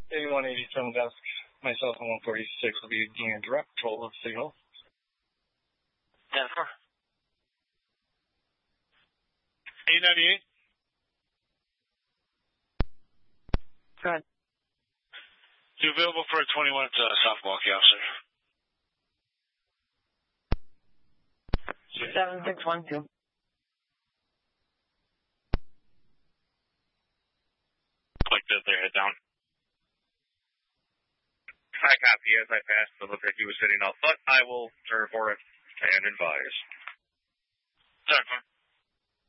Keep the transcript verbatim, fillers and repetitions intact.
eighty-one eighty-seven desk. Myself on one forty-six will be getting a direct control of signal. ten four. eight ninety-eight. Go ahead. You available for a twenty-one to uh, South Milwaukee, officer? seven six one two. Like that there, head down. I copy. As I passed, it looked like he was sitting out, but I will turn for it and advise. ten four.